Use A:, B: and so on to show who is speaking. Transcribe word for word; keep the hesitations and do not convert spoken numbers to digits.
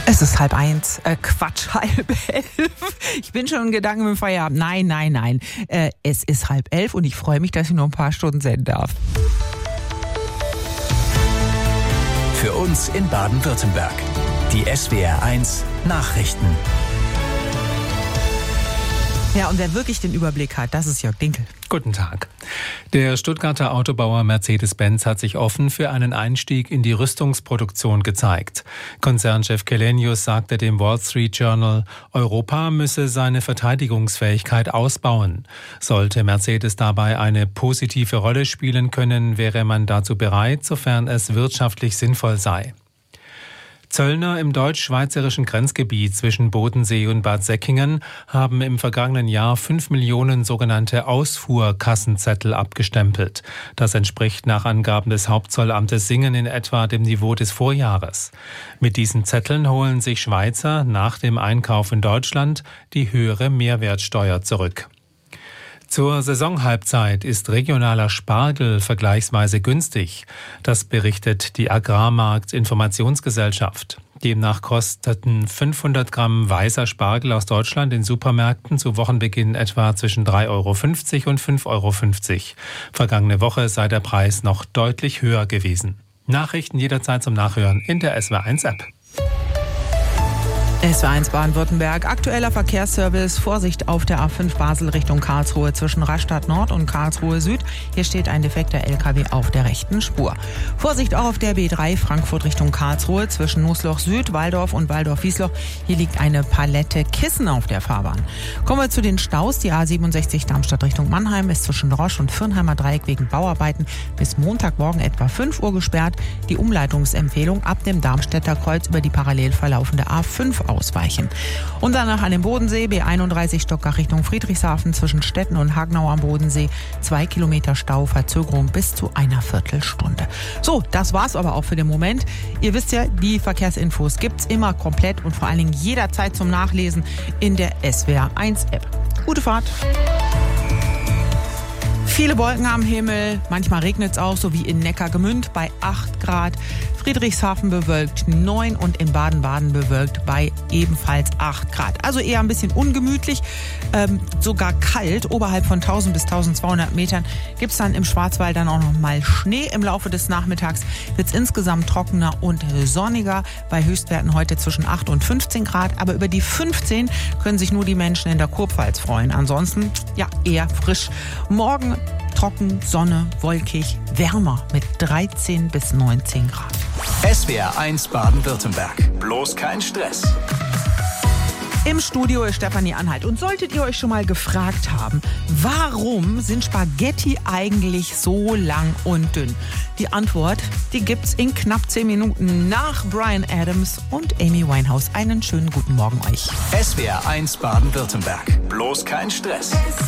A: Es ist halb eins, äh, Quatsch, halb elf. Ich bin schon in Gedanken mit dem Feierabend. Nein, nein, nein. Äh, es ist halb elf und ich freue mich, dass ich noch ein paar Stunden senden darf.
B: Für uns in Baden-Württemberg. Die S W R eins Nachrichten.
A: Ja, und wer wirklich den Überblick hat, das ist Jörg Dinkel.
C: Guten Tag. Der Stuttgarter Autobauer Mercedes-Benz hat sich offen für einen Einstieg in die Rüstungsproduktion gezeigt. Konzernchef Källenius sagte dem Wall Street Journal, Europa müsse seine Verteidigungsfähigkeit ausbauen. Sollte Mercedes dabei eine positive Rolle spielen können, wäre man dazu bereit, sofern es wirtschaftlich sinnvoll sei. Zöllner im deutsch-schweizerischen Grenzgebiet zwischen Bodensee und Bad Säckingen haben im vergangenen Jahr fünf Millionen sogenannte Ausfuhrkassenzettel abgestempelt. Das entspricht nach Angaben des Hauptzollamtes Singen in etwa dem Niveau des Vorjahres. Mit diesen Zetteln holen sich Schweizer nach dem Einkauf in Deutschland die höhere Mehrwertsteuer zurück. Zur Saisonhalbzeit ist regionaler Spargel vergleichsweise günstig. Das berichtet die Agrarmarkt-Informationsgesellschaft. Demnach kosteten fünfhundert Gramm weißer Spargel aus Deutschland in Supermärkten zu Wochenbeginn etwa zwischen drei Euro fünfzig und fünf Euro fünfzig. Vergangene Woche sei der Preis noch deutlich höher gewesen. Nachrichten jederzeit zum Nachhören in der S W R eins App.
A: S W R eins Baden-Württemberg, aktueller Verkehrsservice, Vorsicht auf der A fünf Basel Richtung Karlsruhe zwischen Rastatt Nord und Karlsruhe Süd. Hier steht ein defekter L K W auf der rechten Spur. Vorsicht auch auf der B drei Frankfurt Richtung Karlsruhe zwischen Nussloch Süd, Walldorf und Walldorf-Wiesloch. Hier liegt eine Palette Kissen auf der Fahrbahn. Kommen wir zu den Staus. Die A siebenundsechzig Darmstadt Richtung Mannheim ist zwischen Rosch und Firnheimer Dreieck wegen Bauarbeiten bis Montagmorgen etwa fünf Uhr gesperrt. Die Umleitungsempfehlung ab dem Darmstädter Kreuz über die parallel verlaufende A fünf ausweichen. Und danach an dem Bodensee, B einunddreißig Stockach Richtung Friedrichshafen zwischen Stetten und Hagenau am Bodensee. Zwei Kilometer Stau, Verzögerung bis zu einer Viertelstunde. So, das war's aber auch für den Moment. Ihr wisst ja, die Verkehrsinfos gibt's immer komplett und vor allen Dingen jederzeit zum Nachlesen in der S W R eins App. Gute Fahrt! Viele Wolken am Himmel, manchmal regnet es auch, so wie in Neckargemünd bei acht Grad. Friedrichshafen bewölkt neun und in Baden-Baden bewölkt bei ebenfalls acht Grad. Also eher ein bisschen ungemütlich, ähm, sogar kalt. Oberhalb von tausend bis tausendzweihundert Metern gibt es dann im Schwarzwald dann auch noch mal Schnee. Im Laufe des Nachmittags wird es insgesamt trockener und sonniger. Bei Höchstwerten heute zwischen acht und fünfzehn Grad. Aber über die fünfzehn können sich nur die Menschen in der Kurpfalz freuen. Ansonsten ja eher frisch. Morgen trocken, Sonne, wolkig, wärmer mit dreizehn bis neunzehn Grad.
B: S W R eins Baden-Württemberg. Bloß kein Stress.
A: Im Studio ist Stefanie Anhalt. Und solltet ihr euch schon mal gefragt haben, warum sind Spaghetti eigentlich so lang und dünn? Die Antwort, die gibt's in knapp zehn Minuten nach Bryan Adams und Amy Winehouse. Einen schönen guten Morgen euch.
B: S W R eins Baden-Württemberg. Bloß kein Stress.